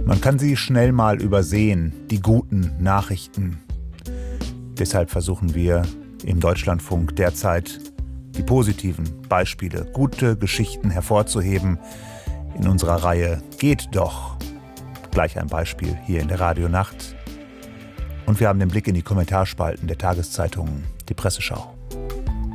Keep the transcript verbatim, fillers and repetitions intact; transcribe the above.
Man kann sie schnell mal übersehen, die guten Nachrichten. Deshalb versuchen wir im Deutschlandfunk derzeit die positiven Beispiele, gute Geschichten hervorzuheben. In unserer Reihe Geht doch. Gleich ein Beispiel hier in der Radionacht. Und wir haben den Blick in die Kommentarspalten der Tageszeitungen, die Presseschau.